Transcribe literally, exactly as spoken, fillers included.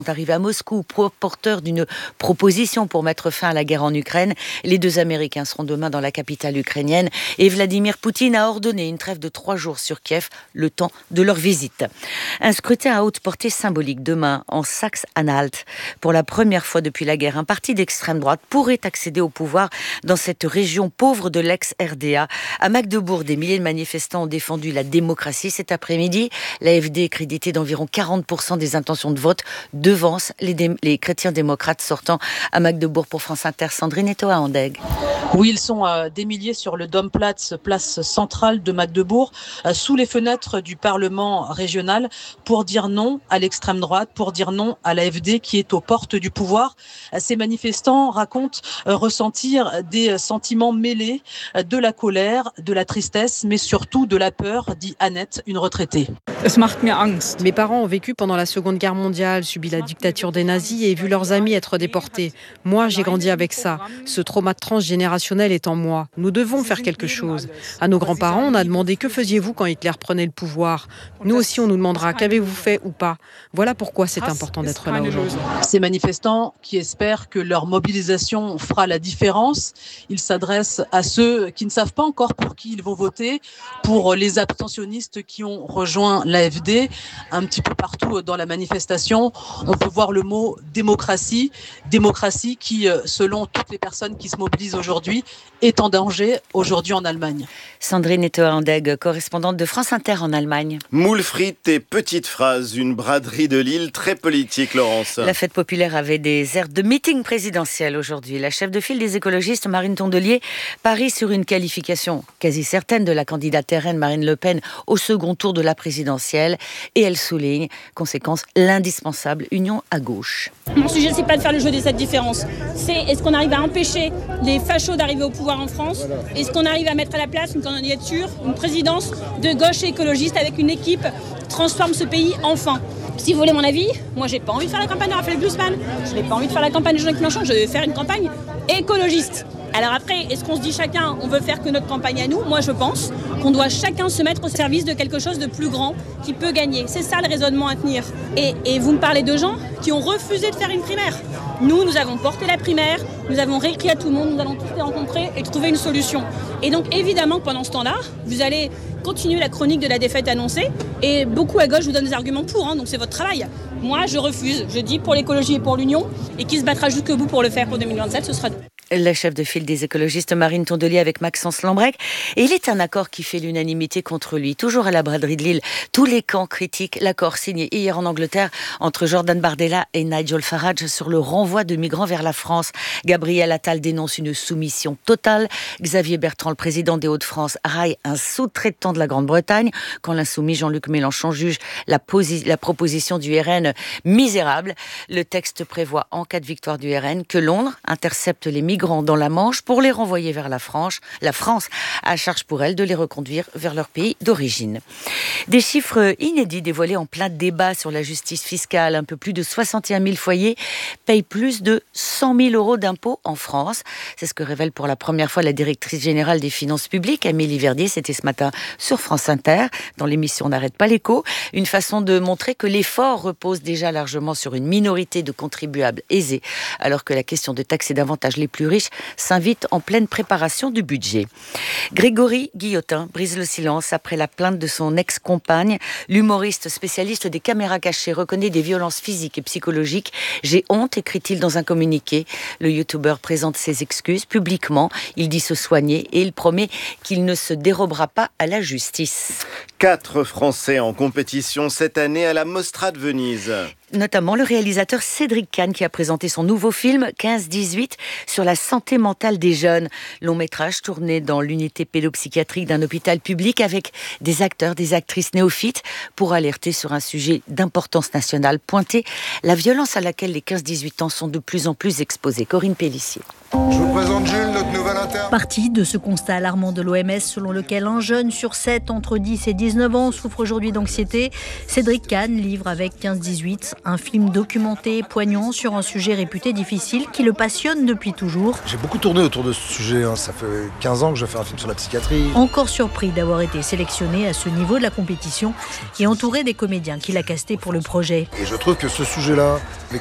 Arrivé à Moscou, porteur d'une proposition pour mettre fin à la guerre en Ukraine. Les deux Américains seront demain dans la capitale ukrainienne et Vladimir Poutine a ordonné une trêve de trois jours sur Kiev, le temps de leur visite. Un scrutin à haute portée symbolique demain en Saxe-Anhalt. Pour la première fois depuis la guerre, un parti d'extrême droite pourrait accéder au pouvoir dans cette région pauvre de l'ex-R D A. À Magdebourg, des milliers de manifestants ont défendu la démocratie cet après-midi. L'A F D est crédité d'environ quarante pour cent des intentions de vote de devance les, dé- les chrétiens démocrates sortant à Magdebourg. Pour France Inter, Sandrine Etoa-Andeg. Oui, ils sont euh, des milliers sur le Domplatz, place centrale de Magdebourg, euh, sous les fenêtres du Parlement régional, pour dire non à l'extrême droite, pour dire non à l'A F D qui est aux portes du pouvoir. Euh, ces manifestants racontent euh, ressentir des sentiments mêlés, euh, de la colère, de la tristesse, mais surtout de la peur, dit Annette, une retraitée. Es macht mir Angst. Mes parents ont vécu pendant la Seconde Guerre mondiale, subi la dictature des nazis et vu leurs amis être déportés. Moi, j'ai grandi avec ça. Ce trauma transgénérationnel est en moi. Nous devons faire quelque chose. À nos grands-parents, on a demandé « Que faisiez-vous quand Hitler prenait le pouvoir ?» Nous aussi, on nous demandera « Qu'avez-vous fait ou pas ?» Voilà pourquoi c'est important d'être là aujourd'hui. Ces manifestants qui espèrent que leur mobilisation fera la différence, ils s'adressent à ceux qui ne savent pas encore pour qui ils vont voter, pour les abstentionnistes qui ont rejoint l'A F D. Un petit peu partout dans la manifestation, on peut voir le mot démocratie, démocratie qui, selon toutes les personnes qui se mobilisent aujourd'hui, est en danger aujourd'hui en Allemagne. Sandrine Etoa-Andeg, correspondante de France Inter en Allemagne. Moules frites et petites phrases, une braderie de Lille très politique, Laurence. La fête populaire avait des airs de meeting présidentiel aujourd'hui. La chef de file des écologistes, Marine Tondelier, parie sur une qualification quasi certaine de la candidate R N Marine Le Pen au second tour de la présidentielle. Et elle souligne, conséquence, l'indispensable union à gauche. Mon sujet, c'est pas de faire le jeu des sept différences. C'est est-ce qu'on arrive à empêcher les fachos d'arriver au pouvoir en France ? Est-ce qu'on arrive à mettre à la place une candidature, une présidence de gauche et écologiste avec une équipe qui transforme ce pays enfin ? Si vous voulez mon avis, moi j'ai pas envie de faire la campagne de Raphaël Glucksmann, je n'ai pas envie de faire la campagne de Jean-Luc Mélenchon, je vais faire une campagne écologiste. Alors après, est-ce qu'on se dit chacun, on veut faire que notre campagne à nous ? Moi je pense qu'on doit chacun se mettre au service de quelque chose de plus grand qui peut gagner. C'est ça le raisonnement à tenir. Et, et vous me parlez de gens qui ont refusé de faire une primaire. Nous, nous avons porté la primaire, nous avons réécrit à tout le monde, nous allons tous les rencontrer et trouver une solution. Et donc évidemment, pendant ce temps-là, vous allez continuer la chronique de la défaite annoncée et beaucoup à gauche vous donnent des arguments pour, hein, donc c'est votre travail. Moi, je refuse. Je dis pour l'écologie et pour l'union et qui se battra jusqu'au bout pour le faire pour deux mille vingt-sept, ce sera... La chef de file des écologistes, Marine Tondelier, avec Maxence Lambrec. Et il est un accord qui fait l'unanimité contre lui. Toujours à la braderie de Lille, tous les camps critiquent l'accord signé hier en Angleterre entre Jordan Bardella et Nigel Farage sur le renvoi de migrants vers la France. Gabriel Attal dénonce une soumission totale. Xavier Bertrand, le président des Hauts-de-France, raille un sous-traitant de la Grande-Bretagne. Quand l'insoumis Jean-Luc Mélenchon juge la, posi- la proposition du R N misérable, le texte prévoit, en cas de victoire du R N, que Londres intercepte les migrants dans la Manche pour les renvoyer vers la France, la France à charge pour elle de les reconduire vers leur pays d'origine. Des chiffres inédits dévoilés en plein débat sur la justice fiscale. Un peu plus de soixante et un mille foyers payent plus de cent mille euros d'impôts en France. C'est ce que révèle pour la première fois la directrice générale des finances publiques, Amélie Verdier. C'était ce matin sur France Inter, dans l'émission N'arrête pas l'écho. Une façon de montrer que l'effort repose déjà largement sur une minorité de contribuables aisés, alors que la question de taxer davantage les plus riche s'invite en pleine préparation du budget. Grégory Guillotin brise le silence après la plainte de son ex-compagne. L'humoriste spécialiste des caméras cachées reconnaît des violences physiques et psychologiques. J'ai honte, écrit-il dans un communiqué. Le youtubeur présente ses excuses publiquement. Il dit se soigner et il promet qu'il ne se dérobera pas à la justice. Quatre Français en compétition cette année à la Mostra de Venise. Notamment le réalisateur Cédric Kahn qui a présenté son nouveau film quinze dix-huit sur la santé mentale des jeunes. Long métrage tourné dans l'unité pédopsychiatrique d'un hôpital public avec des acteurs, des actrices néophytes pour alerter sur un sujet d'importance nationale, pointer la violence à laquelle les quinze dix-huit ans sont de plus en plus exposés. Corinne Pélissier. Je vous présente Jules, notre nouvel interne. Partie de ce constat alarmant de l'O M S selon lequel un jeune sur sept entre dix et dix-neuf ans souffre aujourd'hui d'anxiété, Cédric Kahn livre avec quinze dix-huit un film documenté, poignant sur un sujet réputé difficile qui le passionne depuis toujours. J'ai beaucoup tourné autour de ce sujet, hein. Ça fait quinze ans que je fais un film sur la psychiatrie. Encore surpris d'avoir été sélectionné à ce niveau de la compétition et entouré des comédiens qu'il a castés pour le projet. Et je trouve que ce sujet-là,